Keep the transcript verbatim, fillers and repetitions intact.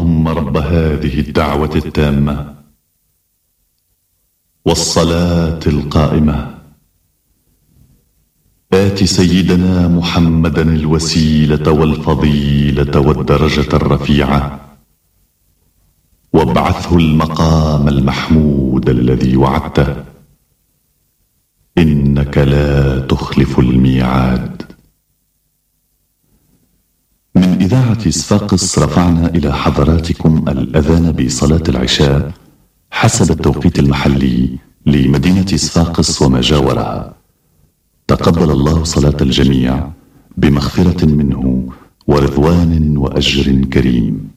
اللهم رب هذه الدعوة التامة والصلاة القائمة، آت سيدنا محمدا الوسيلة والفضيلة والدرجة الرفيعة، وابعثه المقام المحمود الذي وعدته، إنك لا تخلف الميعاد. من إذاعة صفاقس رفعنا إلى حضراتكم الأذان بصلاة العشاء حسب التوقيت المحلي لمدينة صفاقس وما جاورها. تقبل الله صلاة الجميع بمغفرة منه ورضوان وأجر كريم.